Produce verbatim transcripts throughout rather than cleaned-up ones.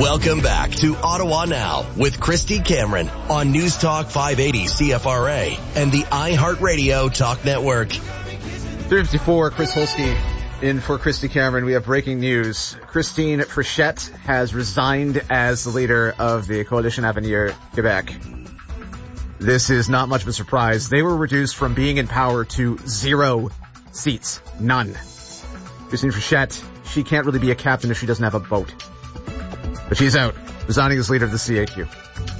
Welcome back to Ottawa Now with Christy Cameron on News Talk five eighty C F R A and the iHeartRadio Talk Network. three fifty-four, Chris Holsky in for Christy Cameron. We have breaking news. Christine Frechette has resigned as the leader of the Coalition Avenir Quebec. This is not much of a surprise. They were reduced from being in power to zero seats. None. Christine Frechette, she can't really be a captain if she doesn't have a boat. But she's out, resigning as leader of the C A Q.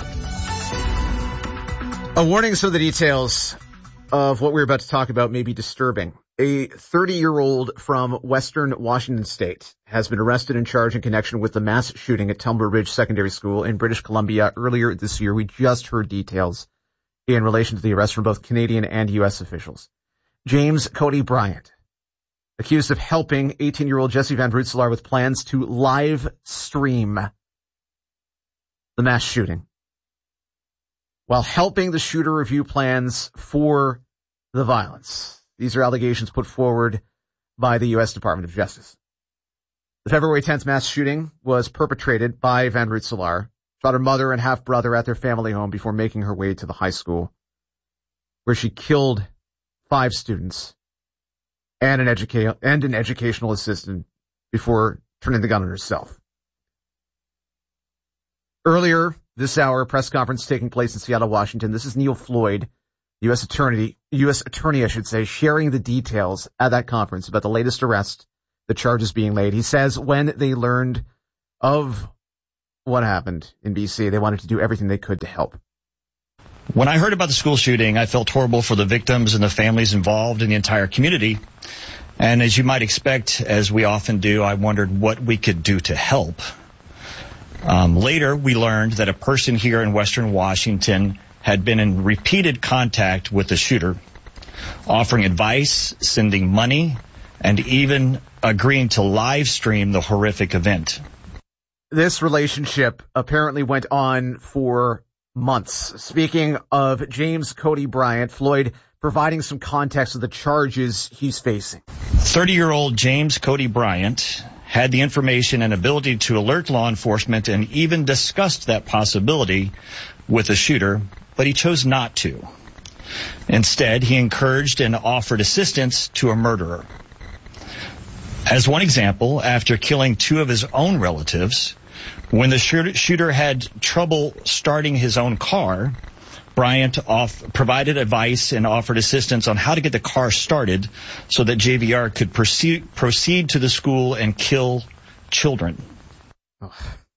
A warning, so the details of what we're about to talk about may be disturbing. A thirty-year-old from Western Washington State has been arrested and charged in connection with the mass shooting at Tumbler Ridge Secondary School in British Columbia earlier this year. We just heard details in relation to the arrest from both Canadian and U S officials. James Cody Bryant, accused of helping eighteen-year-old Jesse Van Rootselaar with plans to live stream the mass shooting, while helping the shooter review plans for the violence. These are allegations put forward by the U S Department of Justice. The February tenth mass shooting was perpetrated by Van Rootselaar, shot her mother and half-brother at their family home before making her way to the high school, where she killed five students and an, educa- and an educational assistant before turning the gun on herself. Earlier this hour, a press conference taking place in Seattle, Washington. This is Neil Floyd, U S attorney, U S attorney, I should say, sharing the details at that conference about the latest arrest, the charges being laid. He says when they learned of what happened in B C, they wanted to do everything they could to help. When I heard about the school shooting, I felt horrible for the victims and the families involved and the entire community. And as you might expect, as we often do, I wondered what we could do to help. Um, later, we learned that a person here in Western Washington had been in repeated contact with the shooter, offering advice, sending money, and even agreeing to live stream the horrific event. This relationship apparently went on for months. Speaking of James Cody Bryant, Floyd providing some context of the charges he's facing. thirty-year-old James Cody Bryant had the information and ability to alert law enforcement and even discussed that possibility with the shooter, but he chose not to. Instead, he encouraged and offered assistance to a murderer. As one example, after killing two of his own relatives, when the shooter had trouble starting his own car, Bryant off, provided advice and offered assistance on how to get the car started so that J V R could proceed, proceed to the school and kill children. Oh.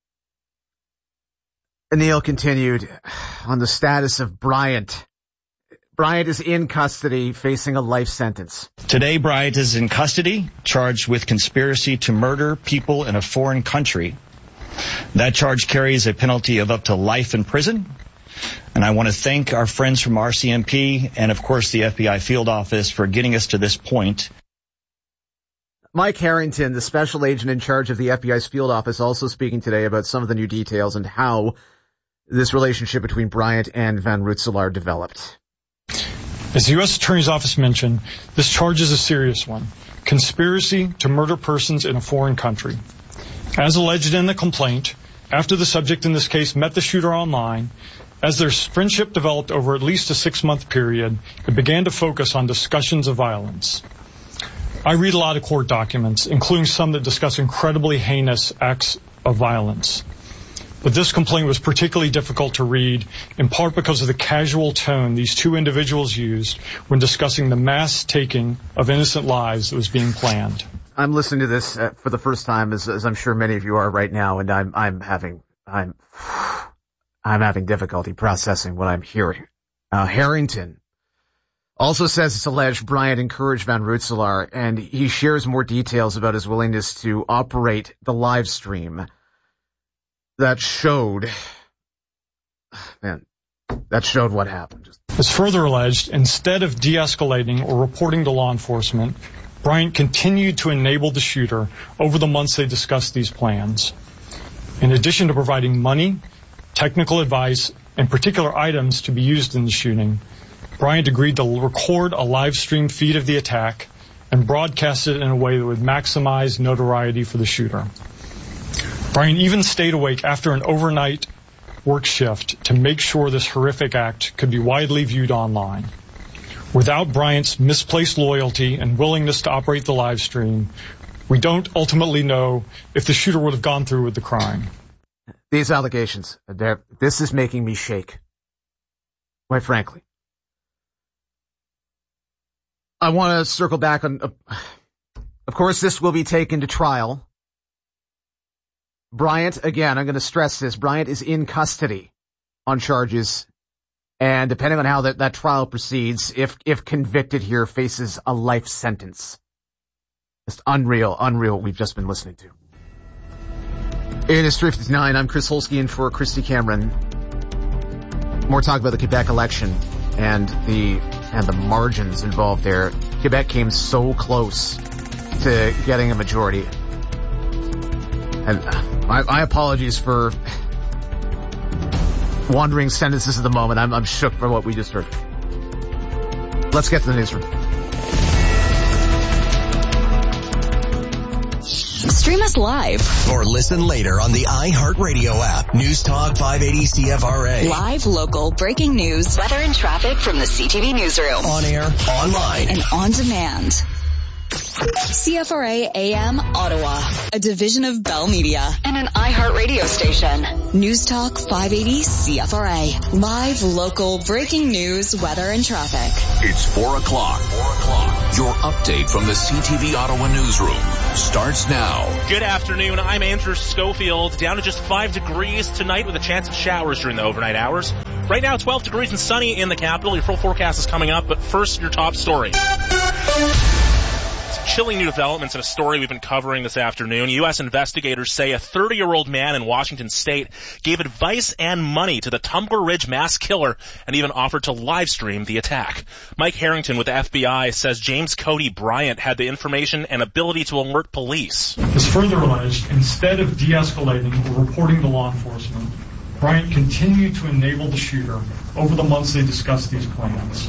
Neil continued on the status of Bryant. Bryant is in custody, facing a life sentence. Today, Bryant is in custody, charged with conspiracy to murder people in a foreign country. That charge carries a penalty of up to life in prison. And I want to thank our friends from R C M P and, of course, the F B I field office for getting us to this point. Mike Harrington, the special agent in charge of the F B I's field office, also speaking today about some of the new details and how this relationship between Bryant and Van Rootselaar developed. As the U S Attorney's Office mentioned, this charge is a serious one. Conspiracy to murder persons in a foreign country. As alleged in the complaint, after the subject in this case met the shooter online, as their friendship developed over at least a six-month period, it began to focus on discussions of violence. I read a lot of court documents, including some that discuss incredibly heinous acts of violence. But this complaint was particularly difficult to read, in part because of the casual tone these two individuals used when discussing the mass taking of innocent lives that was being planned. I'm listening to this uh, for the first time, as, as I'm sure many of you are right now, and I'm I'm having I'm I'm having difficulty processing what I'm hearing. Uh, Harrington also says it's alleged Bryant encouraged Van Rootselaar, and he shares more details about his willingness to operate the live stream that showed, man, that showed what happened. As further alleged, instead of de-escalating or reporting to law enforcement, Bryant continued to enable the shooter over the months they discussed these plans. In addition to providing money, technical advice, and particular items to be used in the shooting, Bryant agreed to record a live stream feed of the attack and broadcast it in a way that would maximize notoriety for the shooter. Bryant even stayed awake after an overnight work shift to make sure this horrific act could be widely viewed online. Without Bryant's misplaced loyalty and willingness to operate the live stream, we don't ultimately know if the shooter would have gone through with the crime. These allegations, this is making me shake. Quite frankly. I want to circle back on, uh, of course, this will be taken to trial. Bryant, again, I'm going to stress this, Bryant is in custody on charges, and depending on how that, that trial proceeds, if, if convicted here, faces a life sentence. Just unreal, unreal what we've just been listening to. It is three fifty-nine. I'm Chris Holsky in for Christy Cameron. More talk about the Quebec election and the and the margins involved there. Quebec came so close to getting a majority. And my, my apologies for wandering sentences at the moment. I'm, I'm shook by what we just heard. Let's get to the newsroom. Stream us live or listen later on the iHeartRadio app. News Talk five eighty C F R A. Live, local, breaking news, weather and traffic from the C T V newsroom. On air, online, and on demand. C F R A A M Ottawa, a division of Bell Media and an iHeartRadio station. News Talk five eighty C F R A. Live, local, breaking news, weather and traffic. It's four o'clock. Four o'clock. Your update from the C T V Ottawa newsroom starts now. Good afternoon. I'm Andrew Schofield. Down to just five degrees tonight with a chance of showers during the overnight hours. Right now, twelve degrees and sunny in the capital. Your full forecast is coming up, but first, your top story. Chilling new developments in a story we've been covering this afternoon. U S investigators say a thirty-year-old man in Washington State gave advice and money to the Tumbler Ridge mass killer and even offered to live stream the attack. Mike Harrington with the F B I says James Cody Bryant had the information and ability to alert police. As further alleged, instead of de-escalating or reporting to law enforcement, Bryant continued to enable the shooter over the months they discussed these plans.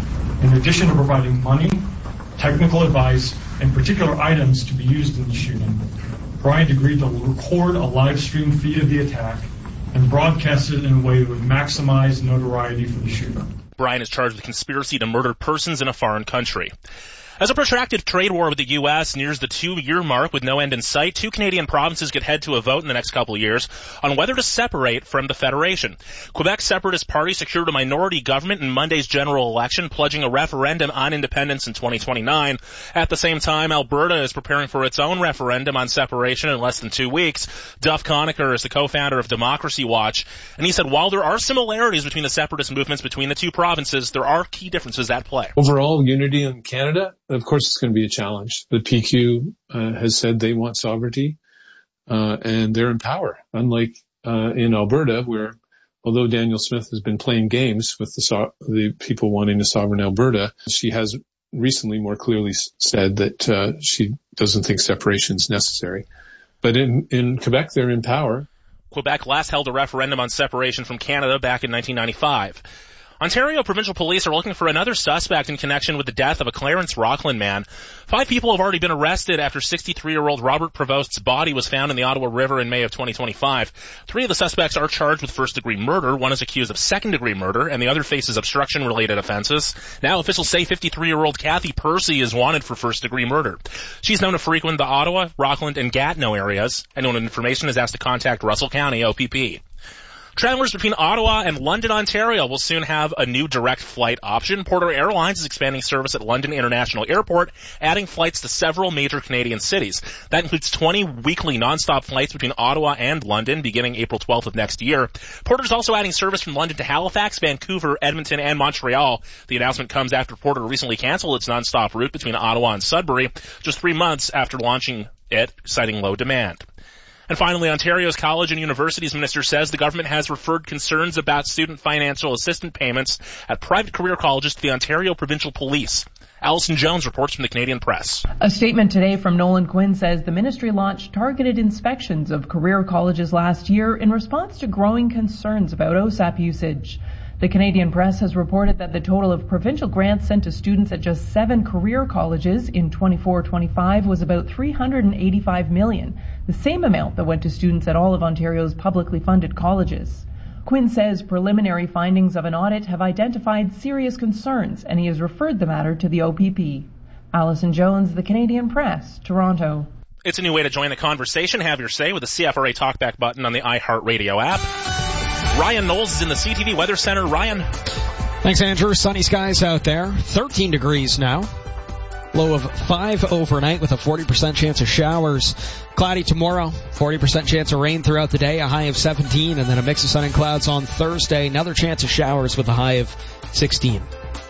In addition to providing money, technical advice, and particular items to be used in the shooting, Bryant agreed to record a live stream feed of the attack and broadcast it in a way that would maximize notoriety for the shooter. Bryant is charged with conspiracy to murder persons in a foreign country. As a protracted trade war with the U S nears the two-year mark with no end in sight, two Canadian provinces could head to a vote in the next couple of years on whether to separate from the Federation. Quebec's Separatist Party secured a minority government in Monday's general election, pledging a referendum on independence in twenty twenty-nine. At the same time, Alberta is preparing for its own referendum on separation in less than two weeks. Duff Conacher is the co-founder of Democracy Watch, and he said while there are similarities between the separatist movements between the two provinces, there are key differences at play. Overall unity in Canada, of course, it's going to be a challenge. The P Q uh, has said they want sovereignty, uh, and they're in power. Unlike uh, in Alberta, where although Danielle Smith has been playing games with the, so- the people wanting a sovereign Alberta, she has recently more clearly said that uh, she doesn't think separation is necessary. But in, in Quebec, they're in power. Quebec last held a referendum on separation from Canada back in nineteen ninety-five. Ontario provincial police are looking for another suspect in connection with the death of a Clarence Rockland man. Five people have already been arrested after sixty-three-year-old Robert Prevost's body was found in the Ottawa River in May of twenty twenty-five. Three of the suspects are charged with first-degree murder. One is accused of second-degree murder, and the other faces obstruction-related offenses. Now officials say fifty-three-year-old Kathy Percy is wanted for first-degree murder. She's known to frequent the Ottawa, Rockland, and Gatineau areas. Anyone with information is asked to contact Russell County O P P. Travelers between Ottawa and London, Ontario will soon have a new direct flight option. Porter Airlines is expanding service at London International Airport, adding flights to several major Canadian cities. That includes twenty weekly nonstop flights between Ottawa and London beginning April twelfth of next year. Porter's also adding service from London to Halifax, Vancouver, Edmonton, and Montreal. The announcement comes after Porter recently canceled its nonstop route between Ottawa and Sudbury just three months after launching it, citing low demand. And finally, Ontario's College and Universities Minister says the government has referred concerns about student financial assistance payments at private career colleges to the Ontario Provincial Police. Alison Jones reports from the Canadian Press. A statement today from Nolan Quinn says the ministry launched targeted inspections of career colleges last year in response to growing concerns about O S A P usage. The Canadian Press has reported that the total of provincial grants sent to students at just seven career colleges in twenty-four twenty-five was about three hundred eighty-five million dollars, the same amount that went to students at all of Ontario's publicly funded colleges. Quinn says preliminary findings of an audit have identified serious concerns, and he has referred the matter to the O P P. Alison Jones, The Canadian Press, Toronto. It's a new way to join the conversation. Have your say with the C F R A Talkback button on the iHeartRadio app. Ryan Knowles is in the C T V Weather Center. Ryan. Thanks, Andrew. Sunny skies out there. thirteen degrees now. Low of five overnight with a forty percent chance of showers. Cloudy tomorrow. forty percent chance of rain throughout the day. A high of seventeen. And then a mix of sun and clouds on Thursday. Another chance of showers with a high of sixteen.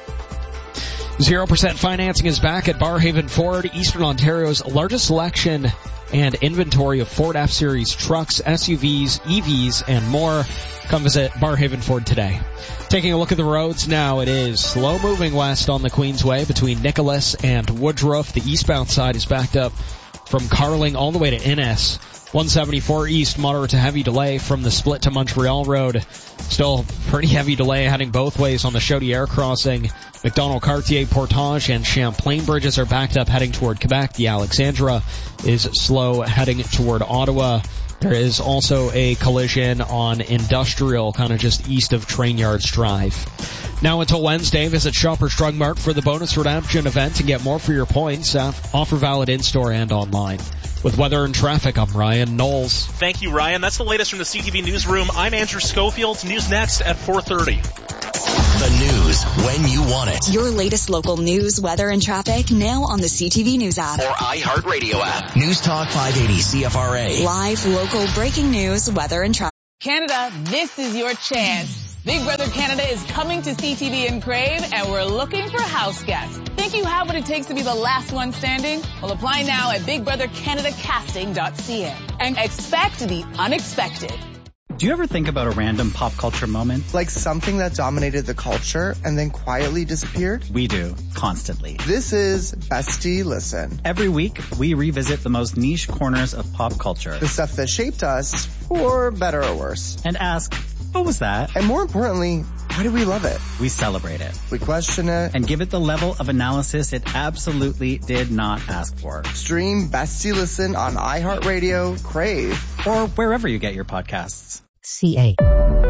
zero percent financing is back at Barrhaven Ford, Eastern Ontario's largest selection and inventory of Ford F-Series trucks, S U Vs, E Vs, and more. Come visit Barrhaven Ford today. Taking a look at the roads now, it is slow moving west on the Queensway between Nicholas and Woodruff. The eastbound side is backed up from Carling all the way to Innes. one seventy-four east, moderate to heavy delay from the split to Montreal Road. Still pretty heavy delay heading both ways on the Chaudière crossing. McDonald-Cartier, Portage, and Champlain bridges are backed up heading toward Quebec. The Alexandra is slow heading toward Ottawa. There is also a collision on Industrial, kind of just east of Train Yards Drive. Now until Wednesday, visit Shoppers Drug Mart for the bonus redemption event and get more for your points. Offer valid in-store and online. With weather and traffic, I'm Ryan Knowles. Thank you, Ryan. That's the latest from the C T V Newsroom. I'm Andrew Schofield. News next at four thirty. The news when you want it. Your latest local news, weather, and traffic now on the C T V News app. Or iHeartRadio app. News Talk five eighty C F R A. Live, local, breaking news, weather, and traffic. Canada, this is your chance. Big Brother Canada is coming to C T V in Crave, and we're looking for house guests. Think you have what it takes to be the last one standing? Well, apply now at big brother canada casting dot c a and expect the unexpected. Do you ever think about a random pop culture moment? Like something that dominated the culture and then quietly disappeared? We do, constantly. This is Bestie Listen. Every week, we revisit the most niche corners of pop culture. The stuff that shaped us, for better or worse. And ask, what was that? And more importantly, why do we love it? We celebrate it. We question it. And give it the level of analysis it absolutely did not ask for. Stream Bestie Listen on iHeartRadio, Crave, or wherever you get your podcasts. C A.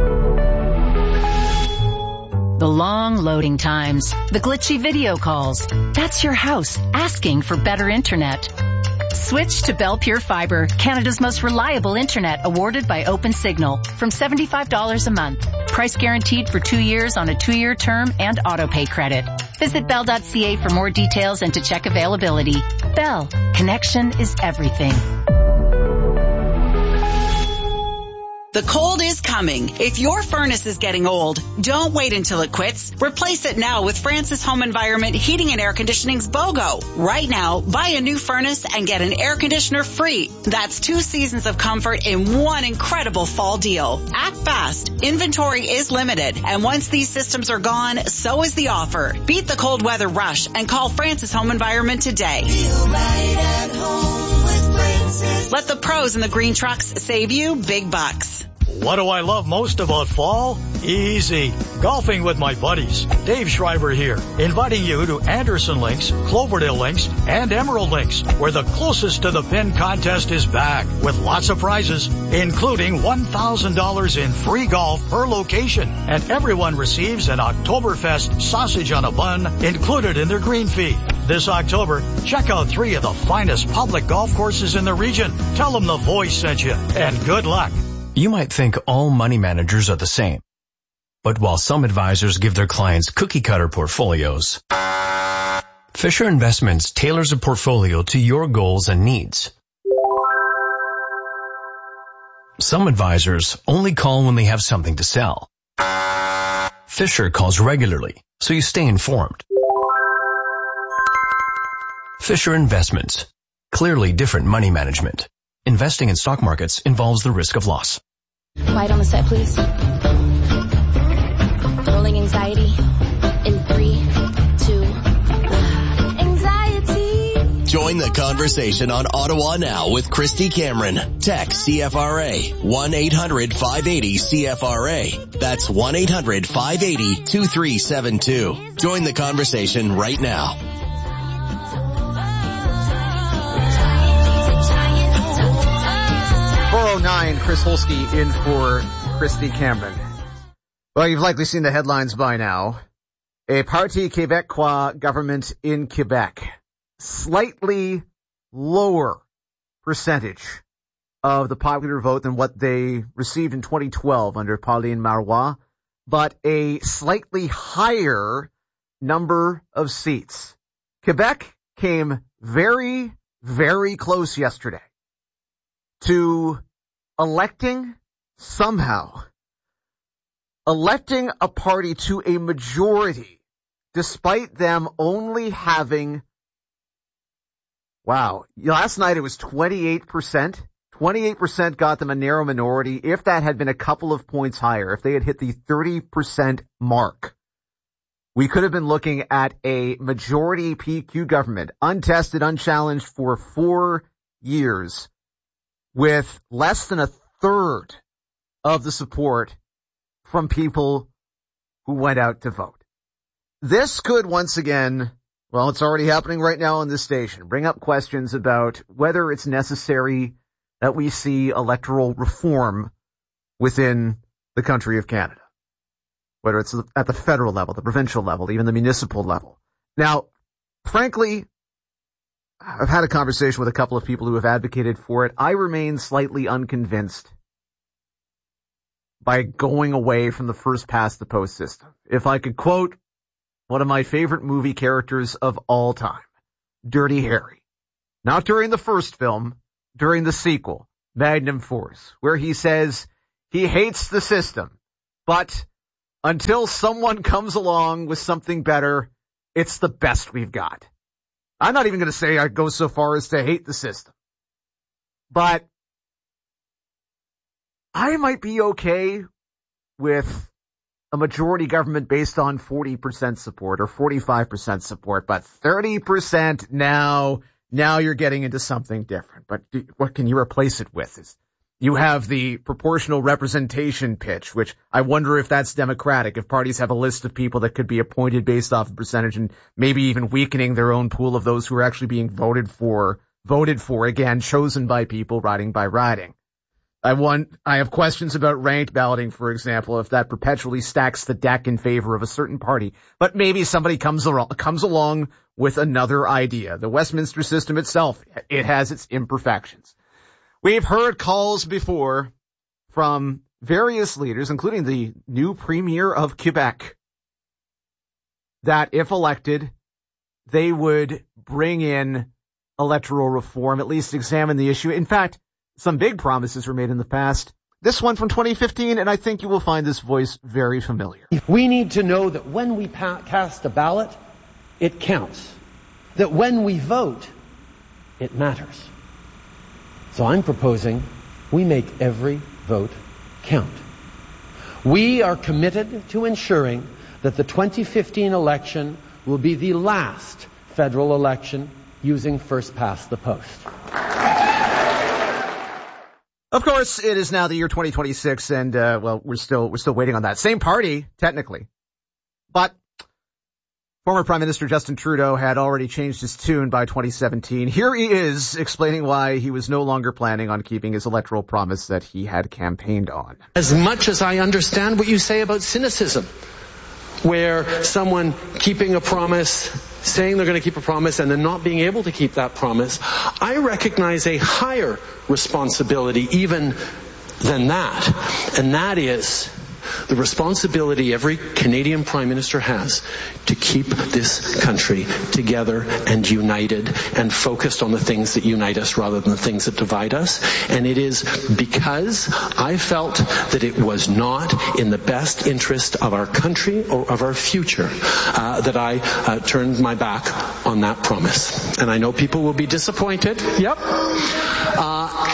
The long loading times, the glitchy video calls. That's your house asking for better internet. Switch to Bell Pure Fiber, Canada's most reliable internet, awarded by OpenSignal, from seventy-five dollars a month. Price guaranteed for two years on a two-year term and auto-pay credit. Visit bell dot c a for more details and to check availability. Bell, connection is everything. The cold is coming. If your furnace is getting old, don't wait until it quits. Replace it now with Francis Home Environment Heating and Air Conditioning's BOGO. Right now, buy a new furnace and get an air conditioner free. That's two seasons of comfort in one incredible fall deal. Act fast. Inventory is limited. And once these systems are gone, so is the offer. Beat the cold weather rush and call Francis Home Environment today. Feel right at home with Francis. Let the pros in the green trucks save you big bucks. What do I love most about fall? Easy. Golfing with my buddies. Dave Schreiber here, inviting you to Anderson Links, Cloverdale Links, and Emerald Links, where the closest to the pin contest is back, with lots of prizes, including one thousand dollars in free golf per location. And everyone receives an Oktoberfest sausage on a bun included in their green fee. This October, check out three of the finest public golf courses in the region. Tell them the voice sent you, and good luck. You might think all money managers are the same. But while some advisors give their clients cookie-cutter portfolios, Fisher Investments tailors a portfolio to your goals and needs. Some advisors only call when they have something to sell. Fisher calls regularly, so you stay informed. Fisher Investments. Clearly different money management. Investing in stock markets involves the risk of loss. Quiet on the set, please. Rolling anxiety in three, two, one. Anxiety Join the conversation on Ottawa Now with Christy Cameron. Text C F R A one eight hundred five eighty C F R A. That's one eight hundred five eighty two three seven two. Join the conversation right now. four oh nine, Chris Holsky in for Christy Cameron. Well, you've likely seen the headlines by now. A Parti Québécois government in Quebec. Slightly lower percentage of the popular vote than what they received in twenty twelve under Pauline Marois, but a slightly higher number of seats. Quebec came very, very close yesterday to electing somehow, electing a party to a majority, despite them only having Wow. Last night it was twenty-eight percent. twenty-eight percent got them a narrow minority. If that had been a couple of points higher, if they had hit the thirty percent mark, we could have been looking at a majority P Q government, untested, unchallenged for four years, with less than a third of the support from people who went out to vote. This could once again, well, it's already happening right now on this station, bring up questions about whether it's necessary that we see electoral reform within the country of Canada, whether it's at the federal level, the provincial level, even the municipal level. Now, frankly, I've had a conversation with a couple of people who have advocated for it. I remain slightly unconvinced by going away from the first past the post system. If I could quote one of my favorite movie characters of all time, Dirty Harry. Not during the first film, during the sequel, Magnum Force, where he says he hates the system, but until someone comes along with something better, it's the best we've got. I'm not even going to say I'd go so far as to hate the system, but I might be okay with a majority government based on forty percent support or forty-five percent support, but thirty percent now, now you're getting into something different. But what can you replace it with? Is you have the proportional representation pitch, which I wonder if that's democratic, if parties have a list of people that could be appointed based off of percentage and maybe even weakening their own pool of those who are actually being voted for, voted for, again, chosen by people, riding by riding. I want, I have questions about ranked balloting, for example, if that perpetually stacks the deck in favor of a certain party. But maybe somebody comes along, comes along with another idea. The Westminster system itself, it has its imperfections. We've heard calls before from various leaders, including the new Premier of Quebec, that if elected, they would bring in electoral reform, at least examine the issue. In fact, some big promises were made in the past. This one from twenty fifteen, and I think you will find this voice very familiar. We need to know that when we pa- cast a ballot, it counts. That when we vote, it matters. So I'm proposing we make every vote count. We are committed to ensuring that the twenty fifteen election will be the last federal election using first past the post. Of course, it is now the year twenty twenty-six, and uh, well, we're still we're still waiting on that. Same party, technically, but former Prime Minister Justin Trudeau had already changed his tune by twenty seventeen. Here he is explaining why he was no longer planning on keeping his electoral promise that he had campaigned on. As much as I understand what you say about cynicism, where someone keeping a promise, saying they're going to keep a promise and then not being able to keep that promise, I recognize a higher responsibility even than that. And that is the responsibility every Canadian Prime Minister has to keep this country together and united and focused on the things that unite us rather than the things that divide us. And it is because I felt that it was not in the best interest of our country or of our future uh, that I uh, turned my back on that promise. And I know people will be disappointed. Yep. Uh,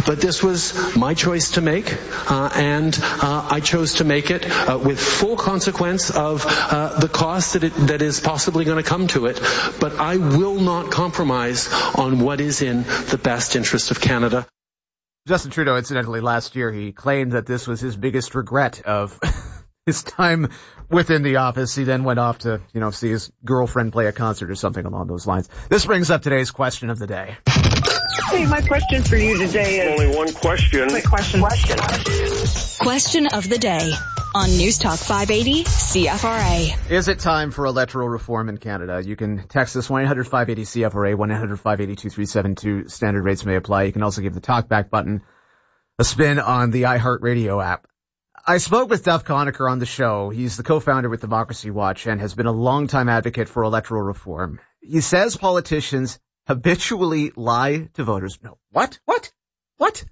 But this was my choice to make, uh, and uh, I chose to make it uh, with full consequence of uh, the cost that, it, that is possibly going to come to it. But I will not compromise on what is in the best interest of Canada. Justin Trudeau, incidentally, last year he claimed that this was his biggest regret of his time within the office. He then went off to, you know, see his girlfriend play a concert or something along those lines. This brings up today's question of the day. Hey, my question for you today is... Only one question. Quick question. Question. Question of the day on News Talk five eighty C F R A. Is it time for electoral reform in Canada? You can text us one eight hundred five eighty C F R A, one eight hundred five eighty two three seven two. Standard rates may apply. You can also give the talkback button a spin on the iHeartRadio app. I spoke with Duff Conacher on the show. He's the co-founder with Democracy Watch and has been a longtime advocate for electoral reform. He says politicians habitually lie to voters. No, what? What? What?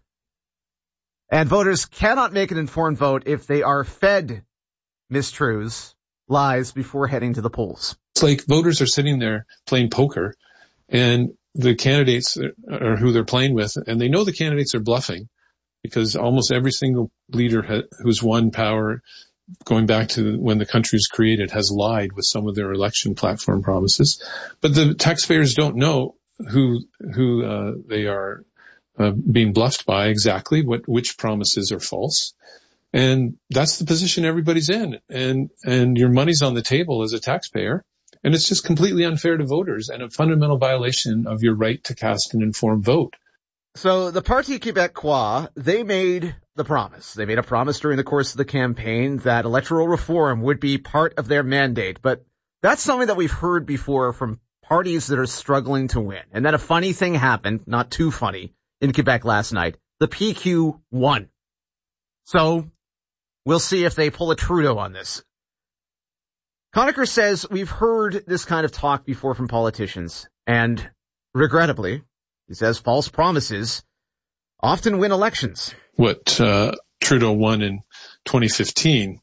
And voters cannot make an informed vote if they are fed mistruths, lies before heading to the polls. It's like voters are sitting there playing poker, and the candidates are who they're playing with, and they know the candidates are bluffing because almost every single leader ha- who's won power going back to when the country was created has lied with some of their election platform promises. But the taxpayers don't know who who uh, they are uh, being bluffed by exactly, what which promises are false. And that's the position everybody's in. And and your money's on the table as a taxpayer. And it's just completely unfair to voters and a fundamental violation of your right to cast an informed vote. So the Parti Québécois, they made the promise. They made a promise during the course of the campaign that electoral reform would be part of their mandate. But that's something that we've heard before from parties that are struggling to win. And then a funny thing happened, not too funny, in Quebec last night. The P Q won. So we'll see if they pull a Trudeau on this. Conacher says we've heard this kind of talk before from politicians, and regrettably, he says false promises often win elections. What uh, Trudeau won in twenty fifteen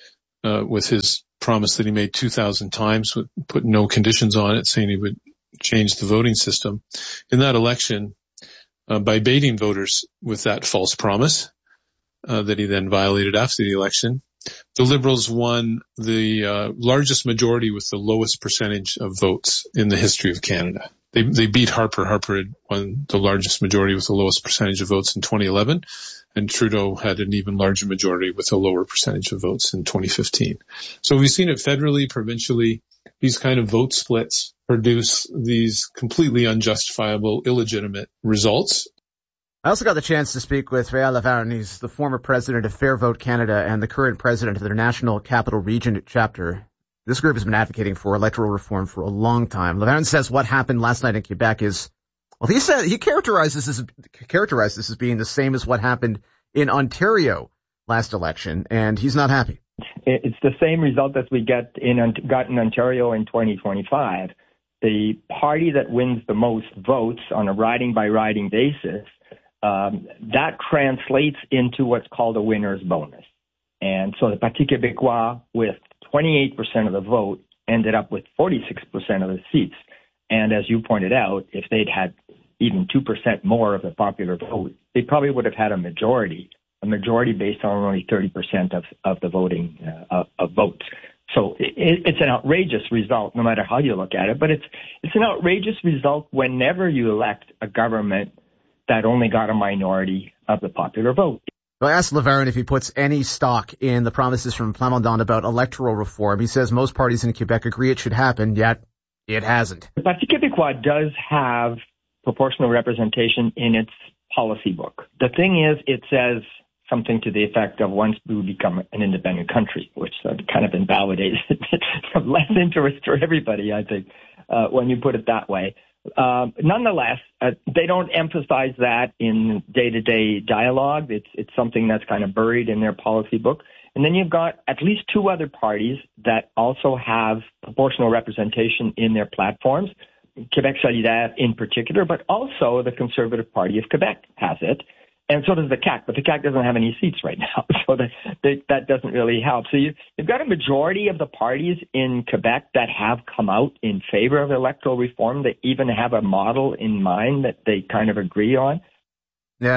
uh, with his promise that he made two thousand times, with, put no conditions on it, saying he would change the voting system. In that election, uh, by baiting voters with that false promise uh, that he then violated after the election, the Liberals won the uh, largest majority with the lowest percentage of votes in the history of Canada. They, they beat Harper. Harper had won the largest majority with the lowest percentage of votes in twenty eleven, and Trudeau had an even larger majority with a lower percentage of votes in twenty fifteen. So we've seen it federally, provincially. These kind of vote splits produce these completely unjustifiable, illegitimate results. I also got the chance to speak with Réal Laverne. He's the former president of Fair Vote Canada and the current president of their National Capital Region chapter. This group has been advocating for electoral reform for a long time. Laverne says what happened last night in Quebec is, well, he said he characterizes this as characterized this as being the same as what happened in Ontario last election, and he's not happy. It's the same result as we get in got in Ontario in twenty twenty-five. The party that wins the most votes on a riding by riding basis, um, that translates into what's called a winner's bonus. And so the Parti Québécois, with twenty-eight percent of the vote, ended up with forty-six percent of the seats. And as you pointed out, if they'd had even two percent more of the popular vote, they probably would have had a majority, a majority based on only thirty percent of, of the voting uh, of, of votes. So it, it's an outrageous result, no matter how you look at it. But it's it's an outrageous result whenever you elect a government that only got a minority of the popular vote. So I asked Laverne if he puts any stock in the promises from Plamondon about electoral reform. He says most parties in Quebec agree it should happen, yet it hasn't. The Parti Québécois does have proportional representation in its policy book. The thing is, it says something to the effect of once we become an independent country, which uh, kind of invalidates less interest for everybody, I think, uh, when you put it that way. Uh, nonetheless, uh, they don't emphasize that in day-to-day dialogue. It's it's something that's kind of buried in their policy book. And then you've got at least two other parties that also have proportional representation in their platforms. Québec Solidaire in particular, but also the Conservative Party of Quebec has it. And so does the C A Q, but the C A Q doesn't have any seats right now, so that they, that doesn't really help. So you, you've got a majority of the parties in Quebec that have come out in favor of electoral reform. They even have a model in mind that they kind of agree on. Yeah,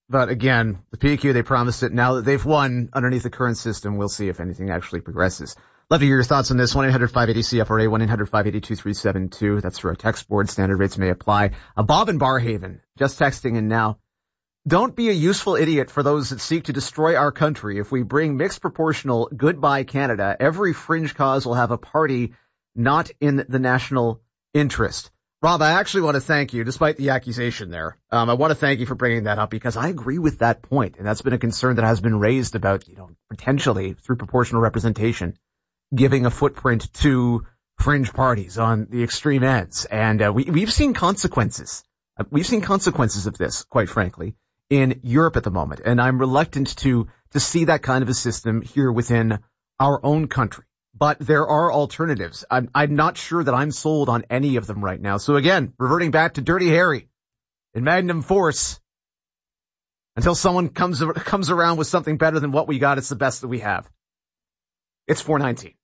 But again, the P Q, they promised it. Now that they've won underneath the current system, we'll see if anything actually progresses. Love to hear your thoughts on this. one eight hundred five eighty C F R A, one eight hundred five eighty two three seven two. That's for a text board. Standard rates may apply. Uh, Bob in Barhaven, just texting in now. Don't be a useful idiot for those that seek to destroy our country. If we bring mixed proportional Goodbye Canada, every fringe cause will have a party not in the national interest. Rob, I actually want to thank you, despite the accusation there. Um, I want to thank you for bringing that up because I agree with that point, and that's been a concern that has been raised about, you know, potentially through proportional representation, giving a footprint to fringe parties on the extreme ends. And uh, we, we've seen consequences. Uh, we've seen consequences of this, quite frankly, in Europe at the moment. And I'm reluctant to to see that kind of a system here within our own country. But there are alternatives. I'm, I'm not sure that I'm sold on any of them right now. So again, reverting back to Dirty Harry in Magnum Force, until someone comes comes around with something better than what we got, it's the best that we have. It's four nineteen.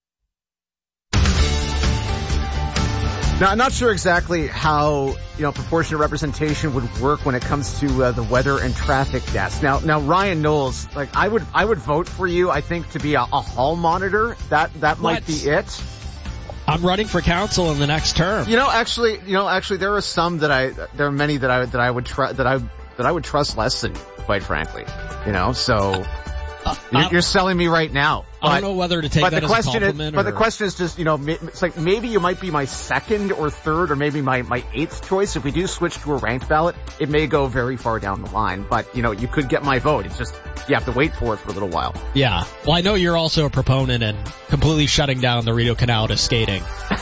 Now, I'm not sure exactly how, you know, proportionate representation would work when it comes to uh, the weather and traffic desk. Now, now, Ryan Knowles, like, I would, I would vote for you, I think, to be a, a hall monitor. That, that might be it. I'm running for council in the next term. You know, actually, you know, actually, there are some that I, there are many that I, that I would try, that I, that I would trust less than, quite frankly. You know, so. Uh, you're, you're selling me right now. But, I don't know whether to take but that the as question a compliment. Is, but or... the question is just, you know, it's like maybe you might be my second or third or maybe my, my eighth choice. If we do switch to a ranked ballot, it may go very far down the line. But, you know, you could get my vote. It's just, you have to wait for it for a little while. Yeah. Well, I know you're also a proponent and completely shutting down the Rideau Canal to skating.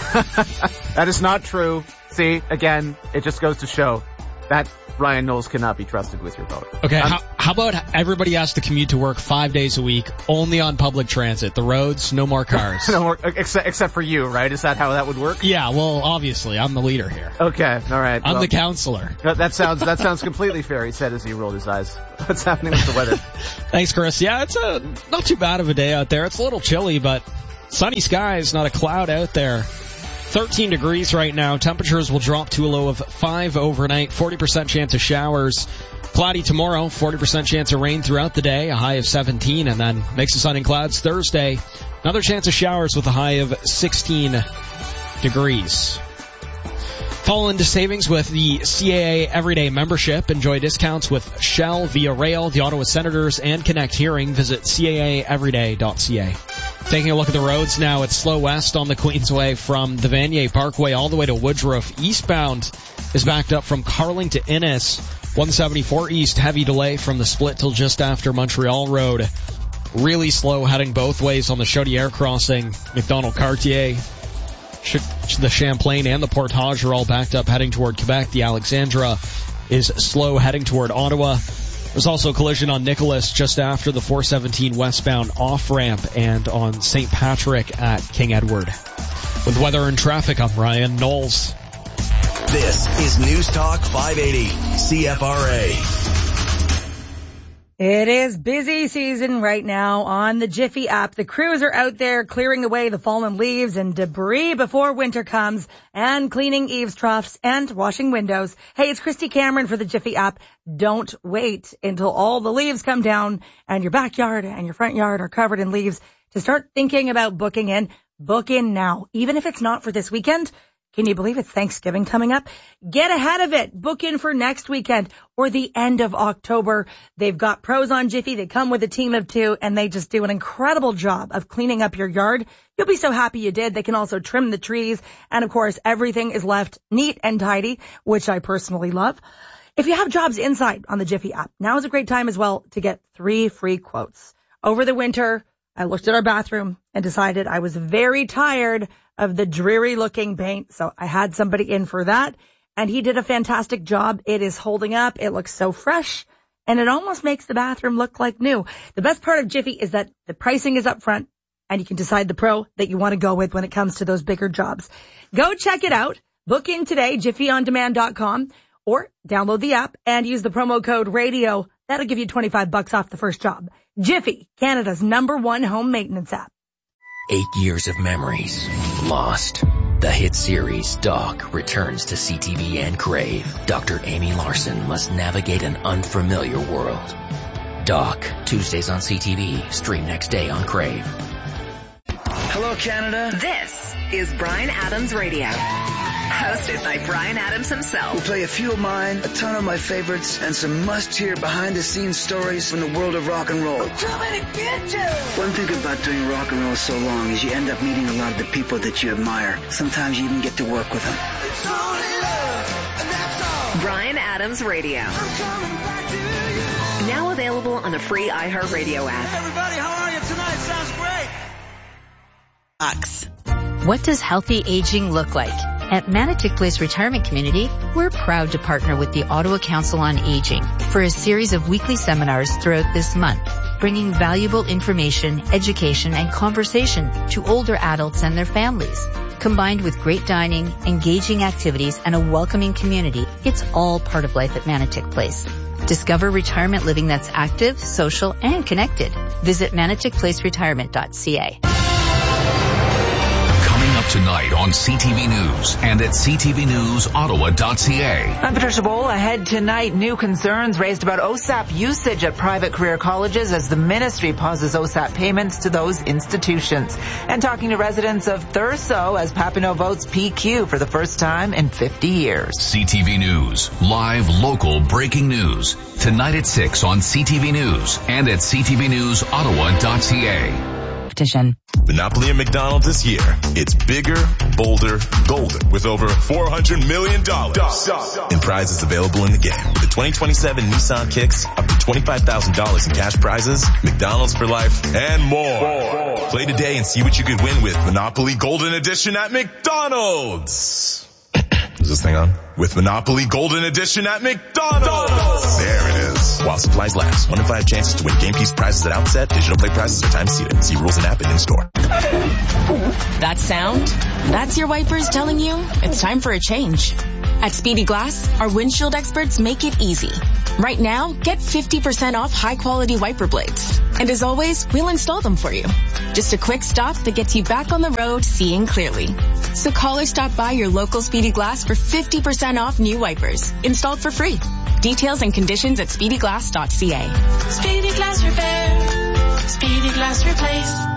That is not true. See, again, it just goes to show that Ryan Knowles cannot be trusted with your vote. Okay, how, how about everybody has to commute to work five days a week, only on public transit? The roads, no more cars. no more, except, except for you, right? Is that how that would work? Yeah, well, obviously, I'm the leader here. Okay, all right. I'm well, the counselor. That, that sounds that sounds completely fair, he said as he rolled his eyes. What's happening with the weather? Thanks, Chris. Yeah, it's a, not too bad of a day out there. It's a little chilly, but sunny skies, not a cloud out there. thirteen degrees right now. Temperatures will drop to a low of five overnight. forty percent chance of showers. Cloudy tomorrow. forty percent chance of rain throughout the day. A high of seventeen. And then mix of sun and clouds Thursday. Another chance of showers with a high of sixteen degrees. Fall into savings with the C A A Everyday membership. Enjoy discounts with Shell, Via Rail, the Ottawa Senators, and Connect Hearing. Visit C A A everyday dot C A. Taking a look at the roads now, it's slow west on the Queensway from the Vanier Parkway all the way to Woodruff. Eastbound is backed up from Carling to Innis. one seventy-four East, heavy delay from the split till just after Montreal Road. Really slow heading both ways on the Chaudière crossing. McDonald-Cartier, the Champlain and the Portage are all backed up heading toward Quebec. The Alexandra is slow heading toward Ottawa. There's also a collision on Nicholas just after the four seventeen westbound off-ramp and on Saint Patrick at King Edward. With weather and traffic, I'm Ryan Knowles. This is News Talk five eighty C F R A. It is busy season right now on the Jiffy app. The crews are out there clearing away the fallen leaves and debris before winter comes and cleaning eaves troughs and washing windows. Hey, it's Christy Cameron for the Jiffy app. Don't wait until all the leaves come down and your backyard and your front yard are covered in leaves to start thinking about booking in. Book in now, even if it's not for this weekend. Can you believe it's Thanksgiving coming up? Get ahead of it. Book in for next weekend or the end of October. They've got pros on Jiffy. They come with a team of two and they just do an incredible job of cleaning up your yard. You'll be so happy you did. They can also trim the trees. And of course, everything is left neat and tidy, which I personally love. If you have jobs inside on the Jiffy app, now is a great time as well to get three free quotes. Over the winter, I looked at our bathroom and decided I was very tired of the dreary looking paint. So I had somebody in for that and he did a fantastic job. It is holding up. It looks so fresh and it almost makes the bathroom look like new. The best part of Jiffy is that the pricing is up front and you can decide the pro that you want to go with when it comes to those bigger jobs. Go check it out. Book in today, jiffy on demand dot com or download the app and use the promo code radio. That'll give you twenty-five bucks off the first job. Jiffy, Canada's number one home maintenance app. Eight years of memories lost. The hit series Doc returns to C T V and Crave. Doctor Amy Larson must navigate an unfamiliar world. Doc, Tuesdays on C T V, stream next day on Crave. Hello, Canada. This is Bryan Adams Radio. Hosted by Bryan Adams himself. We'll play a few of mine, a ton of my favorites, and some must-hear behind-the-scenes stories from the world of rock and roll. Too many bitches! One thing about doing rock and roll so long is you end up meeting a lot of the people that you admire. Sometimes you even get to work with them. It's only love, and that's all. Bryan Adams Radio. Now available on the free iHeartRadio app. Hey everybody, how are you tonight? Sounds great. Ox. What does healthy aging look like? At Manotick Place Retirement Community, we're proud to partner with the Ottawa Council on Aging for a series of weekly seminars throughout this month, bringing valuable information, education, and conversation to older adults and their families. Combined with great dining, engaging activities, and a welcoming community, it's all part of life at Manotick Place. Discover retirement living that's active, social, and connected. Visit manotick place retirement dot c a. Tonight on C T V News and at c t v news ottawa dot c a. I'm Patricia Bowl. Ahead tonight, new concerns raised about O S A P usage at private career colleges as the ministry pauses O S A P payments to those institutions. And talking to residents of Thurso as Papineau votes P Q for the first time in fifty years. C T V News, live local breaking news. Tonight at six on C T V News and at c t v news ottawa dot c a. Monopoly at McDonald's this year. It's bigger, bolder, golden with over four hundred million dollars in prizes available in the game. The twenty twenty-seven Nissan Kicks, up to twenty-five thousand dollars in cash prizes, McDonald's for life, and more. Play today and see what you could win with Monopoly Golden Edition at McDonald's. Is this thing on? With Monopoly Golden Edition at McDonald's. There it is. While supplies last. One in five chances to win game piece prizes at outset. Digital play prizes are time seated. See rules and app and in store. That sound? That's your wipers telling you it's time for a change. At Speedy Glass, our windshield experts make it easy. Right now, get fifty percent off high-quality wiper blades. And as always, we'll install them for you. Just a quick stop that gets you back on the road seeing clearly. So call or stop by your local Speedy Glass for fifty percent off new wipers, installed for free. Details and conditions at speedy glass dot c a. Speedy Glass Repair. Speedy Glass Replace.